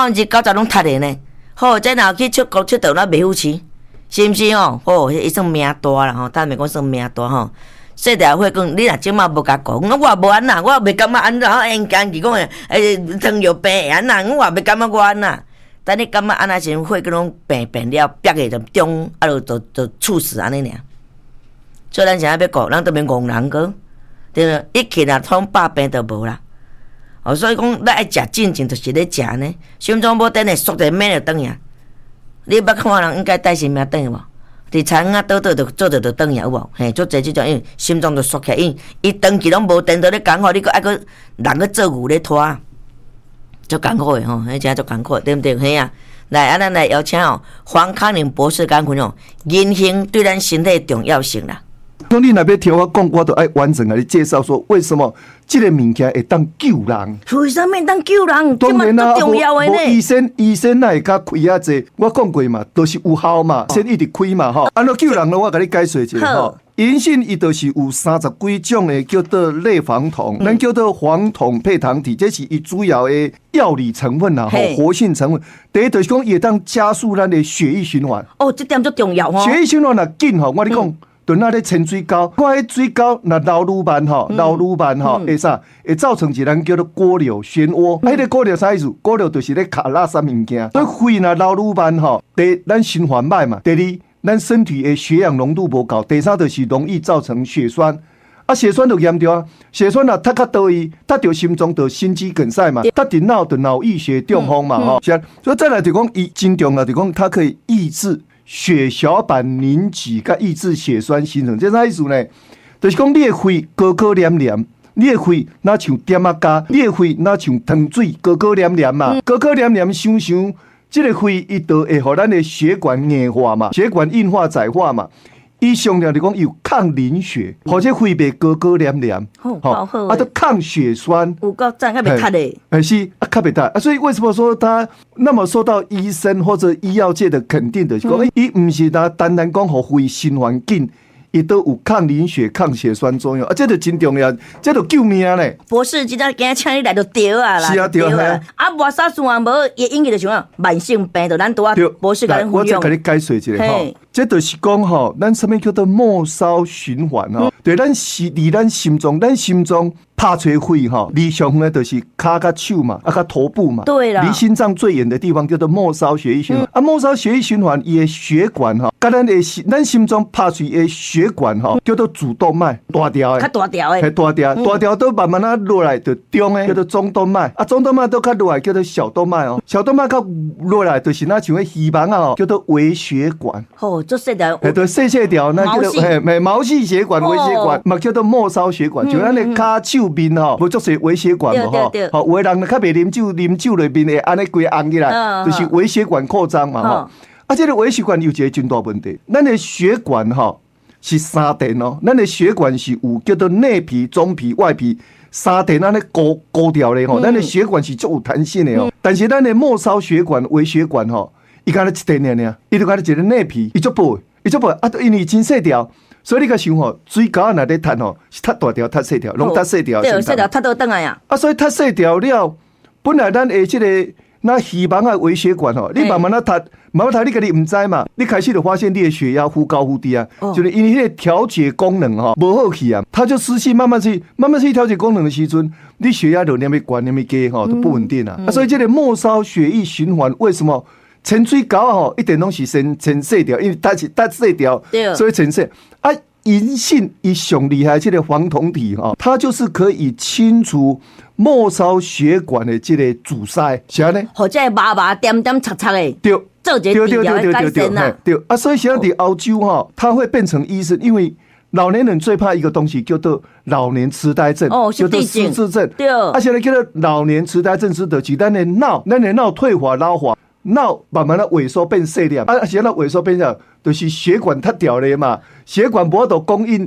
90%拢塌的呢。好，再若去出国出道，那袂付钱，是毋是哦？好，伊算命大啦吼，但袂讲算命大吼。说条话讲，你若即马无甲讲，我也无安那，我也袂感觉安那。因讲糖尿病会安那，我也袂感觉我安那。但你感觉安那时阵，血拢病了，憋个就中，就猝死安尼尔。所以咱现在要讲，咱都免戆人个，对无？一去若通百病都无啦。哦，所以讲，咱爱食正经，就是咧食呢。心脏无等下缩者命就转去。你捌看人应该带性命转去无？伫田啊倒就做着就转去有无？嘿，做这种因为心脏就缩起来，伊长期拢无电到咧讲吼，你搁爱搁人搁做牛咧拖。足艰苦的吼，迄真足艰苦，对不对？嘿啊，来，咱来邀请哦，黄康宁博士讲分哦，人性对咱身体重要性啦。 当你若要听我讲，我都爱完整甲你介绍说，为什么这个物件会当救人？ 为什么当救人？ 当然啦， 重要的呢。 医生哪会甲开啊济？我讲过嘛，都是有效嘛，先一直开嘛吼。安怎救人呢？我甲你解说一下吼。银杏伊就是有30几种的叫做类黄酮，咱叫做黄酮配糖体，这是伊主要的药理成分啦，活性成分。第一就是讲，伊会当加速咱的血液循环。 哦，这点足重要吼。 血液循环若紧吼，我跟你讲。就那咧潜水沟，看迄水沟若流愈慢吼，流愈慢吼，会啥？会造成一咱叫做锅流漩涡。迄个锅流啥意思？锅流就是咧卡垃圾物件，所以肺若流愈慢吼，第一咱循环歹嘛，第二咱身体的血氧浓度无够，第三就是容易造成血栓。啊，血栓就严重啊！血栓若塌较倒伊，塌着心脏就心肌梗塞嘛，塌伫脑就脑溢血中风嘛吼。所以再来就讲伊真重要，就讲它可以抑制血小板凝集，甲抑制血栓形成。这啥意思呢？就是讲你的肺高高黏黏，你的肺那像点啊加，你的肺那像糖水高高黏黏嘛，高高黏黏想想，这个肺伊就会互咱的血管硬化嘛，血管硬化窄化嘛。伊上了就讲有抗凝血，或者肺袂高高黏黏， 好， 啊，都抗血栓， 有够赞，较袂塌嘞。 是啊，较袂塌啊，所以为什么说他那么受到医生或者医药界的肯定的？讲伊唔是单单讲互肺循环紧。伊都有抗凝血、抗血栓作用啊，这就真重要，这就救命嘞！ 博士，今仔今请你来就对啊啦， 是啊，对啊。 啊，无啥事啊，无伊引起就像慢性病，就咱拄啊博士甲咱分享。 我再甲你解说一下吼，这就是讲吼，咱什么叫做末梢循环吼？对，咱离咱心脏拍吹肺哈，离上呢就是脚甲手嘛，啊甲头部嘛。 对啦。 离心脏最远的地方叫做末梢血液循环。啊，末梢血液循环伊的血管哈，甲咱心脏拍吹的血管哈，叫做主动脉，大条的。 较大条的。 大条都慢慢啊落来，就中的叫做中动脉。啊，中动脉都较落来叫做小动脉哦。小动脉较落来就是那像个希望啊哦，叫做微血管。 哦，做细条。 对，细条那叫做毛细血管、微血管，嘛叫做末梢血管，就咱的骹手面吼，无做些微血管无吼，吼有的人较袂啉酒里面会安尼规红起来，就是微血管扩张嘛吼。啊，这个微血管有一个真大问题，咱的血管吼是三层哦，咱的血管是有叫做内皮、中皮、外皮三层安尼高调的吼，咱的血管是足有弹性的哦。但是咱的末梢血管、微血管吼，伊敢若一层尔，伊就敢若一个内皮，伊足薄啊，因为真细条。所以你甲想吼，水沟若咧塌吼，是塌大条、塌细条，拢塌细条。 对，细条塌倒转来呀。 啊，所以塌细条了，本来咱的这个那希望的微血管吼，你慢慢塌，你家己唔知嘛，你开始就发现你的血压忽高忽低啊，就是因为迄个调节功能吼无好去啊，它就失去慢慢去调节功能的时阵，你血压就那么高那么低吼，都不稳定啊。所以这个末梢血液循环为什么？潜水沟吼，一点拢是先细条，因为它是细条，所以潜细啊。银杏伊上厉害，这个黄酮体哈，它就是可以清除末梢血管的这个阻塞，是安尼。 或者麻麻点点擦擦的， 对， 做一个治疗的改善呐。 对啊，所以现在在澳洲哈，他会变成医生，因为老年人最怕一个东西叫做老年痴呆症，叫做失智症。对，啊，现在叫做老年痴呆症是就是咱的脑退化老化。脑慢慢的萎缩变细粒，啊，现在萎缩变小，就是血管塌掉了嘛，血管无法度供应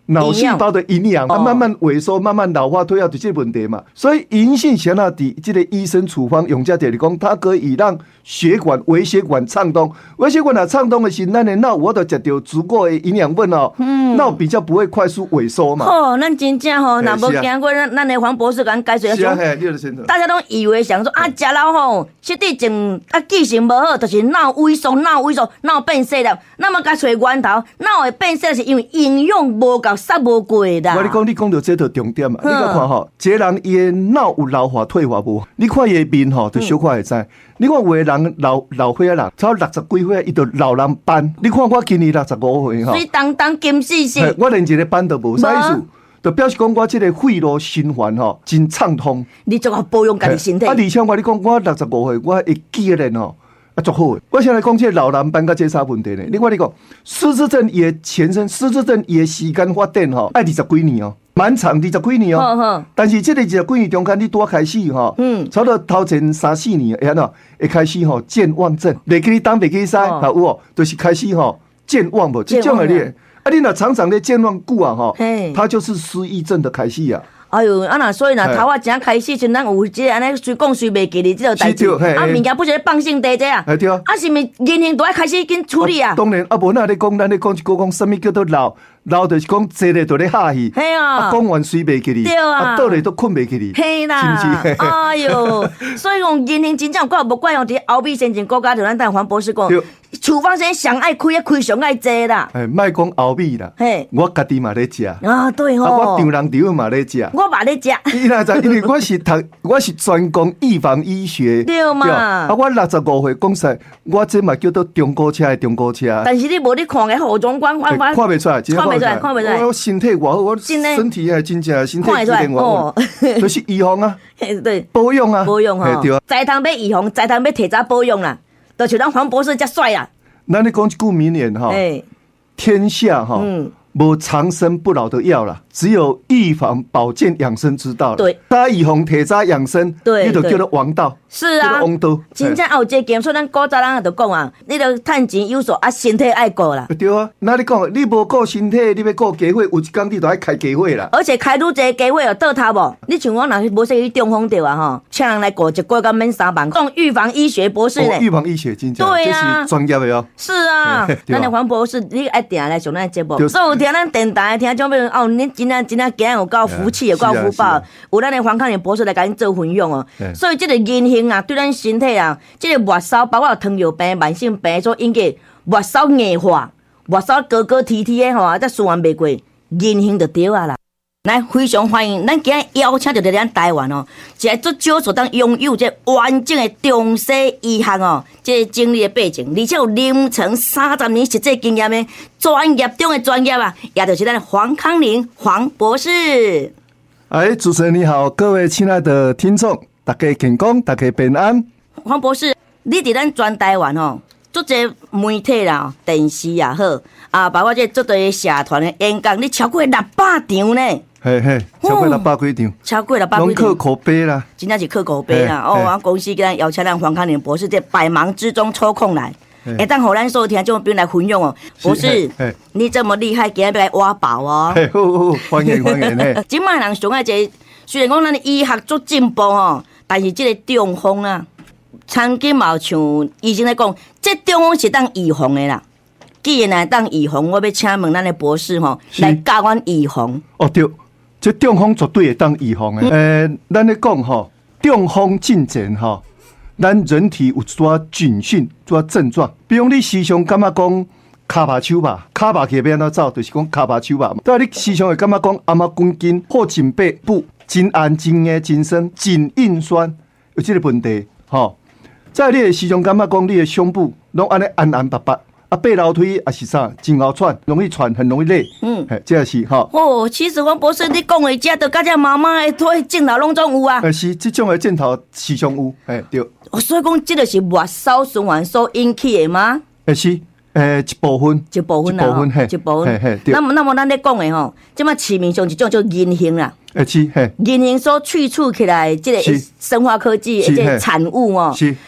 脑细胞的营养，它慢慢萎缩、慢慢老化、退化，就这个问题嘛。所以银杏香那底，这个医生处方用在这里讲，它可以让血管、微血管畅通。微血管啊畅通的时候，咱的脑我都吃到足够的营养分哦，脑比较不会快速萎缩嘛。 哦，咱真正吼，若无经过咱的黄博士甲解说，大家都以为想说啊，食老吼，实际前记性无好，就是脑萎缩、脑变细了。那么甲找源头，脑会变细是因为营养无够、摄无过啦。 我你讲到这个重点嘛，你甲看吼，一个人伊的脑有老化退化无？你看伊的面吼，就小可会知。你看有的人老岁仔人，超60几岁，伊就老人斑。你看我今年65岁吼， 水当当金细细， 我连一个斑都无，啥意思？就表示讲我这个肺路循环吼真畅通。 你怎么保养家己身体？ 而且我你讲我65岁，我会记得吼。足好诶！我现在讲这老人斑甲这啥问题呢？你讲，失智症伊的前身，失智症伊的时间发展吼，爱20几年哦，蛮长20几年哦。但是这个20几年中间，你拄开始吼，差不多头前3、4年，会安怎会开始吼健忘症，袂记你东，袂记你西，有无？就是开始吼健忘无，这种的你，你若常常咧健忘久啊吼，它就是失忆症的开始啊。 哎呦，所以头仔正开始，像咱有即个安尼随讲随袂记哩，即个代志，物件不是放性地这啊，是咪言行都爱开始紧处理啊？ 当然，无咱咧讲，咱咧讲一个讲什么叫做老就是讲坐咧就咧哈戏， 系啊， 讲完睡袂记哩， 对啊， 倒咧都困袂记哩， 系啦，是不是？哎呦，所以讲言行真正怪无怪用伫后壁先前国家就咱等黄博士讲，处方先上爱开上爱济啦， 莫讲后壁啦，我家己嘛咧食啊，对吼， 我丈人丈嘛咧食。 我嘛咧食， 因为我是专攻预防医学， 对嘛？ 我65岁，讲实，我这嘛叫做中古车的中古车。 但是你无你看个护种管看袂出来， 看袂出来。 我身体偌好，我身体还真正身体机能偌好，就是预防啊， 对， 保养啊， 对，再通要预防，再通要提早保养啦，就像咱黄博士遮帅啦。 那你讲一句名言哈，天下哈。无长生不老的药啦，只有预防保健养生之道了。 对， 他预防提早养生，你就叫做王道。 是啊， 王道。 真正有这个，所以咱古早人也就讲啊，你着趁钱有数啊，身体爱顾啦。 对啊，那你讲，你无顾身体，你要顾家伙，有一天你就爱开家伙啦。 而且开愈侪家伙有倒头无？你像我若是无说去中风着啊吼，请人来顾一个月免3万，讲预防医学博士呢。 预防医学真正，对啊，这是专业的哦。 是啊，咱的黄博士，你爱定来上咱节目，所以有听咱电台听种，比如哦，你真正今日有够福气，有够福报，有咱的黄康年博士来甲恁做分享哦。所以这个言行啊，对咱身体啊，这个末梢包括糖尿病、慢性病所引起末梢硬化、末梢高高提提的吼，再循环袂过，言行就对啊啦。来，非常欢迎，咱今日邀请到咱台湾哦，一个足少数当拥有这完整的中西医学哦，这经历的背景，而且有临床30年实际经验的专业中的专业啊，也就是咱黄康宁黄博士。 主持人你好，各位亲爱的听众，大家健康，大家平安。 黄博士，你伫咱全台湾哦，足侪媒体啦、电视也好啊，包括这足侪社团的演讲，你超过600场呢。 超过600几场， 超过600几场， 拢靠口碑啦， 真正是靠口碑啦。我公司给咱邀请咱黄康宁博士，在百忙之中抽空来，会当互咱所有听众朋友来分享哦。博士，你这么厉害，今日要来挖宝哦。 好，欢迎欢迎。 今卖人上爱一，虽然讲咱的医学足进步哦，但是这个中风啊，曾经嘛像医生在讲，这中风是当预防的啦。既然来当预防，我要请问咱的博士吼，来教阮预防。 哦对。这中风绝对会当预防的。咱咧讲吼，中风进前吼，咱人体有一撮警讯、一撮症状。比如你时常感觉讲骹麻手麻，骹麻起要安怎走，就是讲骹麻手麻。但你时常会感觉讲阿妈滚筋、后颈背部真暗、真硬、真酸、真硬酸，有这个问题吼。再你会时常感觉讲你的胸部拢安尼暗暗白白。爬楼梯也是啥，真好喘，容易喘，很容易累。这是哈。 哦，其实黄博士你讲的这都甲这妈妈的腿镜头拢总有啊。 是这种的镜头时常有，对。 所以讲，这就是末梢循环所引起的吗？ 是，一部分啦，一部分。那么咱咧讲的吼，即马市面上一种叫言行啦。 是， 言行所萃取起来，这个生化科技这个产物哦，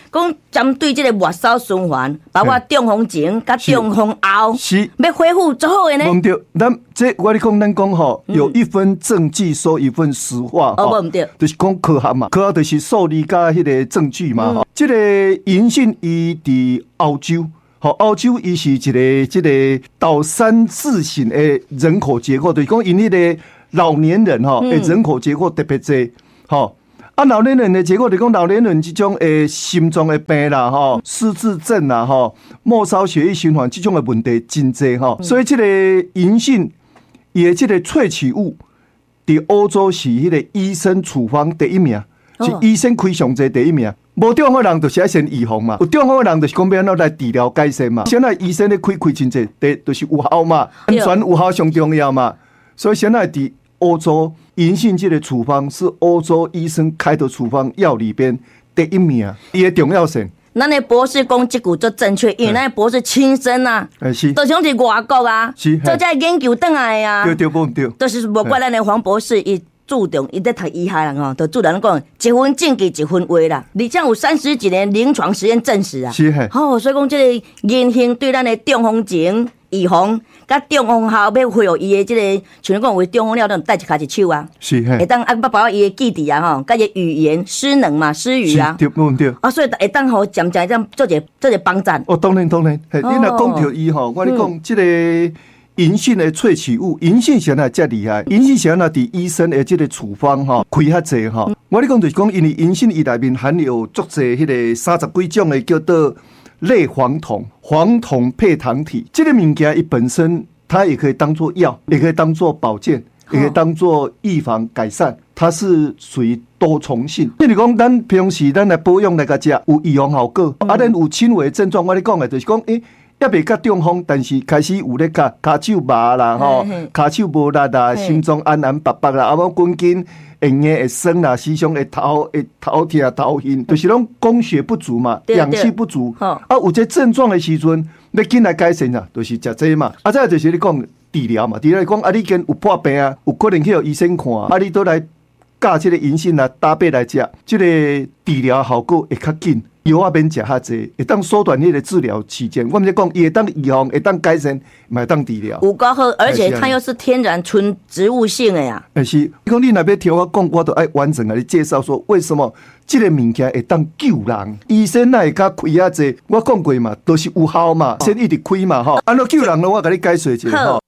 讲针对这个末梢循环，包括中风前甲中风后， 是要恢复最好的呢。 唔对，我跟你讲吼，有一份证据说一份实话， 哦，唔对， 就是讲科学嘛，科学就是数理加迄个证据嘛。这个银杏伊伫澳洲。澳洲伊是一个这个岛山自型的人口结构，就是讲因迄个老年人的人口结构特别多，老年人的结构就是讲老年人这种心脏的病啦，失智症啦，末梢血液循环这种的问题真多，所以这个银杏伊的这个萃取物，伫欧洲是迄个医生处方第一名，是医生开上济第一名。无中风的人就是要先预防嘛，有中风的人就是讲要安怎来治疗改善嘛。现在医生咧开真济，就是有效嘛，安全有效上重要嘛。所以现在伫欧洲银杏这个处方是欧洲医生开的处方药里边第一名，伊的重要性。 咱的博士讲这句做正确，因为咱的博士亲身啊， 是， 都像是外国啊，做这研究倒来啊， 对，不对， 就是无怪咱的黄博士伊。注重伊在读医学人吼，就注重讲一分证据一分话啦。而且有30几年临床实验证实啊， 是嘿。 所以讲这个银杏对咱的中风前预防，甲中风后要恢复伊的这个，像讲为中风了，都带一骹一手啊， 是嘿。 会当包括伊的记忆啊吼，甲伊语言失能嘛，失语啊， 对不对？ 所以会当好渐渐这样做一帮助。 当然，嘿，你若讲到伊吼，我跟你讲这个。银杏的萃取物，银杏是哪遮厉害？银杏是哪伫医生的这个处方开较济我跟你讲就是讲，因为银杏伊内面含有足济迄个30几种的叫做类黄酮、黄酮配糖体，这个物件伊本身它也可以当做药，也可以当做保健，也可以当做预防改善，它是属于多重性。就是讲，咱平时咱来保养来个食有预防效果，咱有轻微症状，我咧讲的就是讲，也未甲中风，但是开始有咧骹手麻啦，骹手无力啦，心脏安白啦，啊，要滚紧，会硬会酸啦，时常会头痛头晕，就是拢供血不足嘛，氧气不足。有这症状的时阵，要紧来改善啊，就是食这嘛。再就是你讲治疗嘛，治疗讲你跟有破病啊，有可能去医生看，你都来加这个银杏来搭配来食，这个治疗效果会较紧。药啊免食较济，会当缩短你的治疗期间。我们在讲，伊会当预防，会当改善，嘛会当治疗。 有够好，而且它又是天然纯植物性的呀。 是，你讲你那边听我讲，我都爱完整的你介绍说，为什么这个物件会当救人？医生那会较开啊济，我讲过嘛，都是有效嘛，先一直开嘛吼。安怎救人呢？我甲你解说一下吼。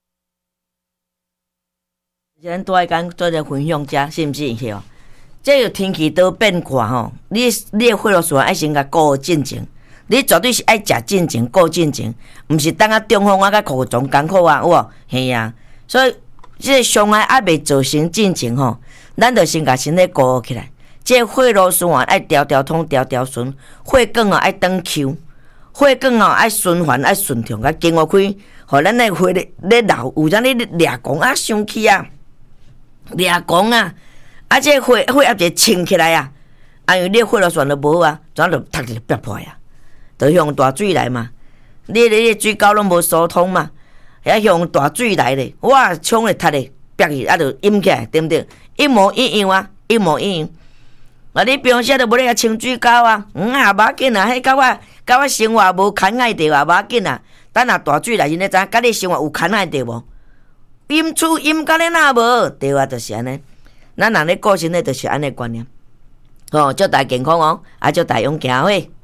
咱多爱讲做一个分享者，是不是？是哦。这个天气都变化吼，你的血液循环爱先甲顾进前，你绝对是爱食进前顾进前，毋是等啊中风啊甲苦中艰苦啊，有无？嘿啊，所以这个伤害还未造成进前吼，咱就先甲身体顾起来。这个血液循环爱条条通条条顺，血管爱长抽，血管爱循环爱顺畅，甲经过开，互咱的血咧流，有阵你掠光啊伤气啊，掠光啊。这血压就清起来啊！因为你血液循环都无啊，怎就突就憋破啊？就向大水来嘛，你水沟拢无疏通嘛，遐向大水来咧，哇，冲咧突咧憋去，就淹起来，对不对？一模一样啊，一模一样。你平时都无咧个清水沟啊，无要紧啊，迄甲我生活无牵爱着啊，无要紧啊。等下大水来，你知甲你生活有牵爱着无？淹厝淹甲你哪无？对啊，就是安尼。咱人咧顾身体，就是安尼观念，祝大家健康哦，祝大家勇行伙。